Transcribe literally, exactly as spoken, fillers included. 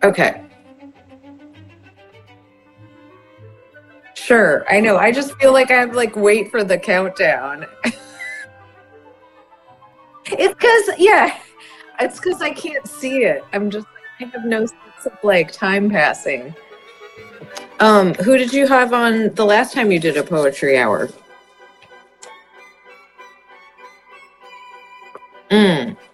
Okay. Sure. I know. I just feel like I have like wait for the countdown. It's because yeah, it's because I can't see it. I'm just I have no sense of like time passing. Um, who did you have on the last time you did a poetry hour? Mm.